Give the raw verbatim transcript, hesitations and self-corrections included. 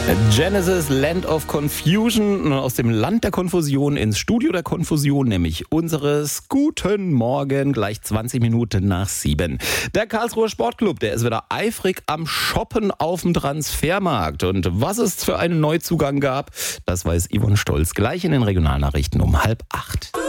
Genesis Land of Confusion, aus dem Land der Konfusion ins Studio der Konfusion, nämlich unseres Guten Morgen, gleich zwanzig Minuten nach sieben. Der Karlsruher Sportclub, der ist wieder eifrig am Shoppen auf dem Transfermarkt. Und was es für einen Neuzugang gab, das weiß Yvonne Stolz gleich in den Regionalnachrichten um halb acht.